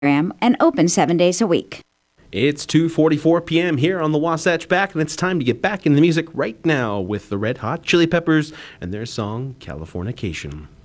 and open 7 days a week. It's 2:44 p.m. here on the Wasatch Back, and it's time to get back in the music right now with the Red Hot Chili Peppers and their song, Californication.